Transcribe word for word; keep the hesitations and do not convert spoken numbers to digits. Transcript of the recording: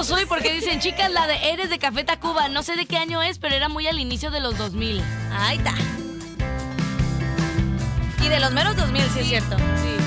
exacto soy porque dicen, chicas, la de Eres de Café Tacuba. No sé de qué año es, pero era muy al inicio de los dos mil. Ahí está. Y de los meros dos mil, sí, sí es cierto. Sí.